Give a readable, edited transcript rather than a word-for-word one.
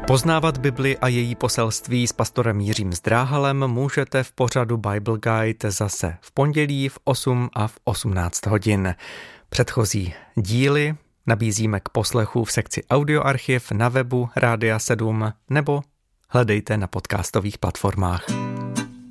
Poznávat Bibli a její poselství s pastorem Jiřím Zdráhalem můžete v pořadu Bible Guide zase v pondělí v 8 a v 18 hodin. Předchozí díly nabízíme k poslechu v sekci Audioarchiv na webu Rádia 7 nebo hledejte na podcastových platformách.